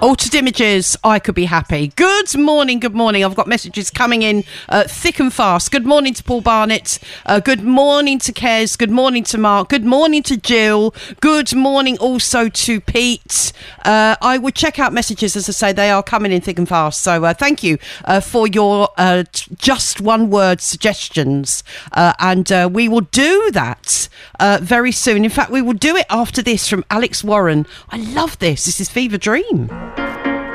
Altered Images, I Could Be Happy. Good morning, good morning. I've got messages coming in thick and fast. Good morning to Paul Barnett. Good morning to Kez. Good morning to Mark. Good morning to Jill. Good morning also to Pete. I would check out messages, as I say, they are coming in thick and fast. So thank you for your just one word suggestions. And we will do that very soon. In fact, we will do it after this from Alex Warren. I love this. This is Fever Dream.